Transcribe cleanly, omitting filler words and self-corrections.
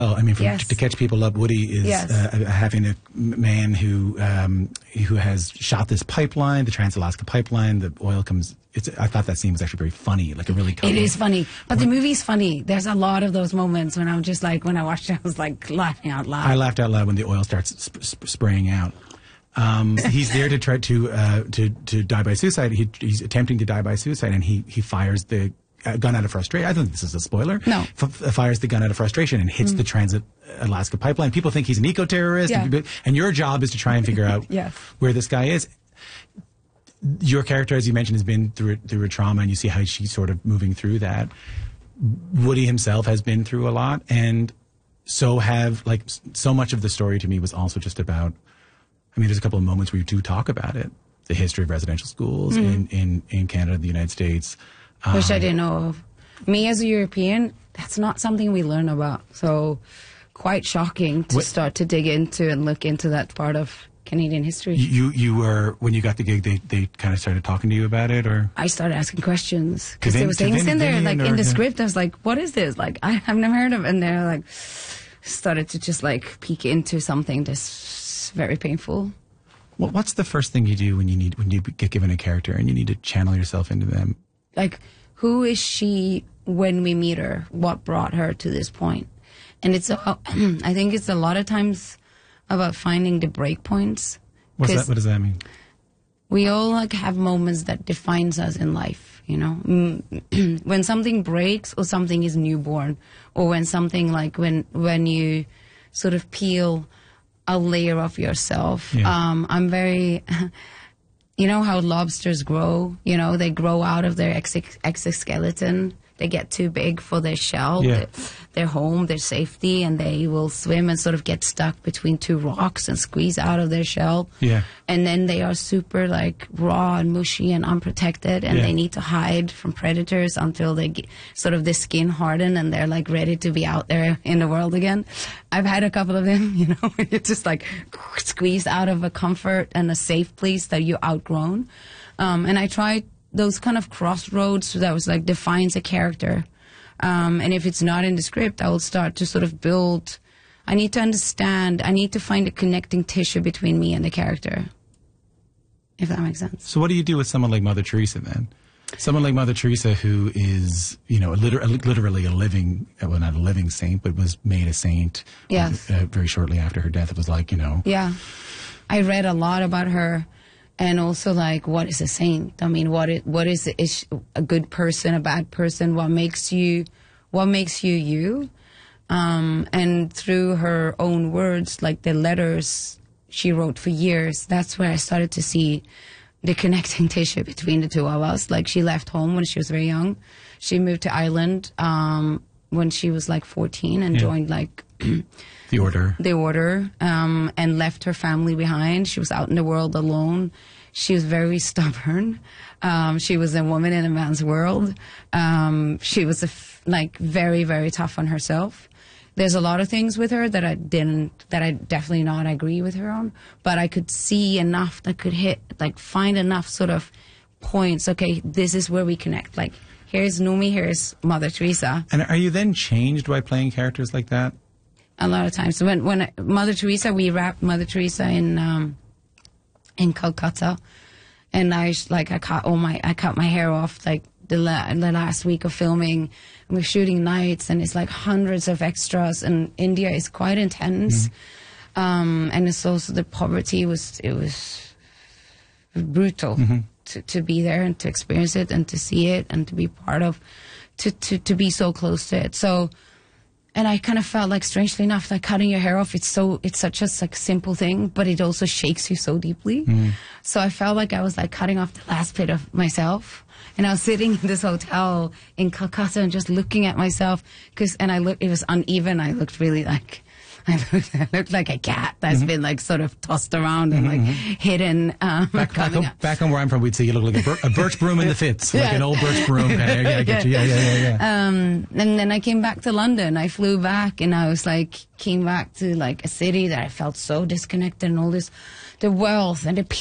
Oh, I mean, Yes. to catch people up, Woody is Yes. having a man who has shot this pipeline, the Trans-Alaska Pipeline. The oil comes. I thought that scene was actually very funny, like a really. It is funny, but the movie's funny. There's a lot of those moments when I'm just like, when I watched it, I was like laughing out loud. I laughed out loud when the oil starts spraying out. He's there to try to die by suicide. He's attempting to die by suicide, and he fires the gun out of frustration. I don't think this is a spoiler. No. Fires the gun out of frustration and hits the Trans-Alaska Pipeline. People think he's an eco-terrorist, Yeah. and your job is to try and figure out Yes. where this guy is. Your character, as you mentioned, has been through a trauma, and you see how she's sort of moving through that. Woody himself has been through a lot, and so much of the story to me was also just about. I mean, there's a couple of moments where you do talk about it, the history of residential schools in Canada, the United States. Which I didn't know of. Me as a European, that's not something we learn about. So quite shocking to start to dig into and look into that part of Canadian history. You were, when you got the gig, they kind of started talking to you about it, or? I started asking questions because To there were things in there, like in the or- script, I was like, what is this? Like, I've never heard of it. And they're like, started to just like peek into something that's very painful. Well, what's the first thing you do when you get given a character and you need to channel yourself into them? Like, who is she when we meet her? What brought her to this point? And it's, I think it's a lot of times about finding the break points. What does that mean? We all like have moments that defines us in life, you know. When something breaks or something is newborn, or when something like when you sort of peel a layer of yourself. Yeah. I'm very, you know how lobsters grow? You know, they grow out of their exoskeleton. They get too big for their shell, Yeah. their home, their safety, and they will swim and sort of get stuck between two rocks and squeeze out of their shell. Yeah. And then they are super like raw and mushy and unprotected, and Yeah. they need to hide from predators until they get sort of the skin harden and they're like ready to be out there in the world again. I've had a couple of them, you know, you're just like squeezed out of a comfort and a safe place that you outgrown. And I tried those kind of crossroads that was like defines a character. And if it's not in the script, I will start to sort of build. I need to understand. I need to find a connecting tissue between me and the character. If that makes sense. So what do you do with someone like Mother Teresa then? Someone like Mother Teresa, who is, you know, literally a living, well, not a living saint, but was made a saint. Yes. Very shortly after her death. It was like, you know. Yeah. I read a lot about her. And also, like, what is a saint? I mean, what is a good person, a bad person? What makes you you? And through her own words, like the letters she wrote for years, that's where I started to see the connecting tissue between the two of us. Like, she left home when she was very young. She moved to Ireland when she was like 14 and joined like The Order. And left her family behind. She was out in the world alone. She was very stubborn. She was a woman in a man's world. She was very, very tough on herself. There's a lot of things with her that I definitely not agree with her on, but I could see enough that could find enough sort of points. Okay, this is where we connect. Like, here's Noomi, here's Mother Teresa. And are you then changed by playing characters like that? A lot of times. When Mother Teresa, we wrapped Mother Teresa in Calcutta, and I cut my hair off like the last week of filming. And we're shooting nights, and it's like hundreds of extras, and India is quite intense. And it's also the poverty was brutal to be there and to experience it and to see it and to be part of, to be so close to it. So. And I kind of felt like, strangely enough, like cutting your hair off, it's such a like simple thing, but it also shakes you so deeply. So I felt like I was like cutting off the last bit of myself. And I was sitting in this hotel in Calcutta and just looking at myself it was uneven. I looked really like, I looked like a cat that's been like sort of tossed around and like hidden. Back home where I'm from, we'd say you look like a birch broom in the fits, like an old birch broom. Kind of. I get you. Yeah. And then I came back to London. I flew back, and I was like, came back to like a city that I felt so disconnected, and all this, the wealth and the